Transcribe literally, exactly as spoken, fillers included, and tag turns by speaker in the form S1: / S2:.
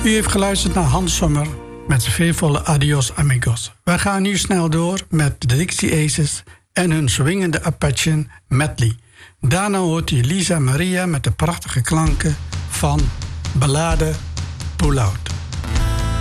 S1: U heeft geluisterd naar Hans Sommer met zijn veelvolle Adios Amigos. Wij gaan nu snel door met de Dixie Aces en hun swingende Apache medley. Daarna hoort u Lisa Maria met de prachtige klanken van Ballade Pull Out.